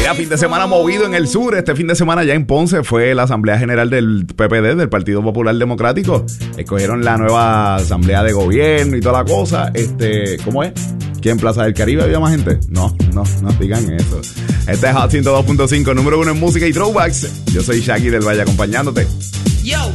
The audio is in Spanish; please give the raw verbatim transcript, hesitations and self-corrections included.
Mira, fin de semana movido en el sur. Este fin de semana ya en Ponce fue la Asamblea General del P P D, del Partido Popular Democrático. Escogieron la nueva Asamblea de Gobierno y toda la cosa. Este, ¿cómo es? ¿Que en Plaza del Caribe había más gente? No, no, no digan eso. Este es Hot ciento dos punto cinco, número uno en música y throwbacks. Yo soy Shaggy del Valle acompañándote. Yo,